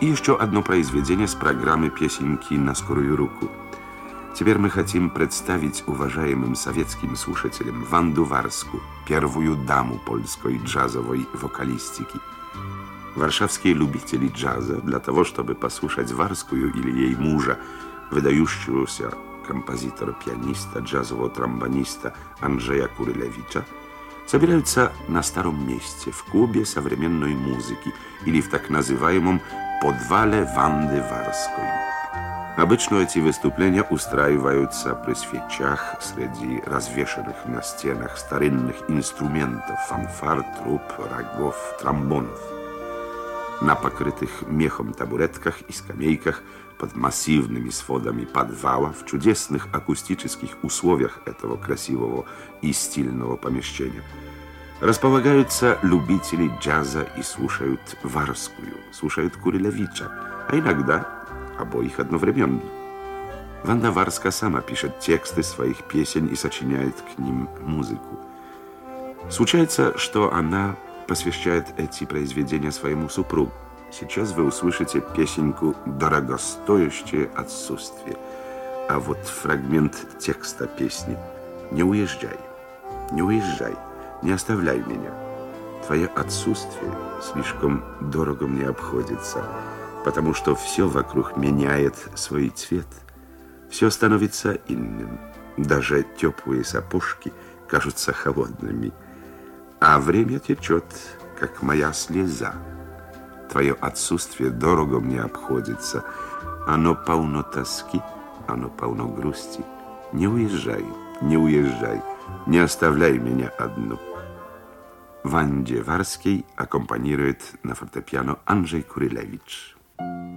И еще одно произведение с программы «Песенки на скорую руку». Теперь мы хотим представить уважаемым советским слушателям Ванду Варску, первую даму польской джазовой вокалистики. Warszawskie любители джаза для того, чтобы послушать Варскую или ей мужа, выдающегося композитора-пианиста, джазового тромбониста Andrzeja Kurylewicza, собираются на старом месте, в клубе современной музыки или в так называемом подвале Wandy Warskiej. Обычно эти выступления устраиваются при свечах среди развешанных на стенах старинных инструментов, фанфар, труб, рогов, тромбонов. На покрытых мехом табуретках и скамейках под массивными сводами подвала в чудесных акустических условиях этого красивого и стильного помещения располагаются любители джаза и слушают Варскую, слушают Kurylewicza, а иногда обоих одновременно. Ванда Варска сама пишет тексты своих песен и сочиняет к ним музыку. Случается, что она посвящает эти произведения своему супругу. Сейчас вы услышите песенку «Дорогостоящее отсутствие». А вот фрагмент текста песни «Не уезжай, не уезжай, не оставляй меня. Твое отсутствие слишком дорого мне обходится, потому что все вокруг меняет свой цвет. Все становится иным, даже теплые сапожки кажутся холодными. А время течет, как моя слеза. Твое отсутствие дорого мне обходится. Оно полно тоски, оно полно грусти. Не уезжай, не уезжай, не оставляй меня одну. Wandzie Warskiej аккомпанирует на фортепиано Andrzej Kurylewicz.